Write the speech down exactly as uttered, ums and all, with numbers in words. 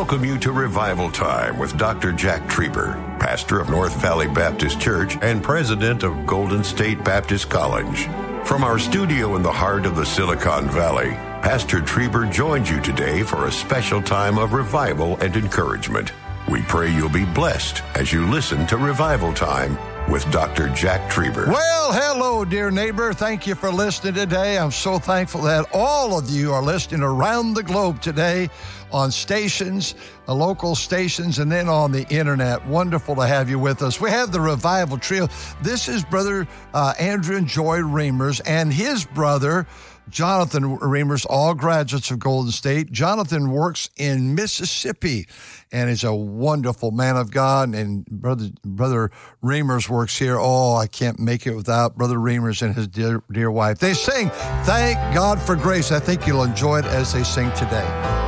welcome you to Revival Time with Doctor Jack Trieber, pastor of North Valley Baptist Church and president of Golden State Baptist College. From our studio in the heart of the Silicon Valley, Pastor Trieber joins you today for a special time of revival and encouragement. We pray you'll be blessed as you listen to Revival Time with Doctor Jack Trieber. Well, hello, dear neighbor. Thank you for listening today. I'm so thankful that all of you are listening around the globe today on stations, uh, local stations, and then on the internet. Wonderful to have you with us. We have the Revival Trio. This is Brother uh, Andrew and Joy Reimers and his brother, Jonathan Reimers, all graduates of Golden State. Jonathan works in Mississippi and is a wonderful man of God. And Brother Brother Reimers works here. Oh, I can't make it without Brother Reimers and his dear, dear wife. They sing, Thank God for Grace. I think you'll enjoy it as they sing today.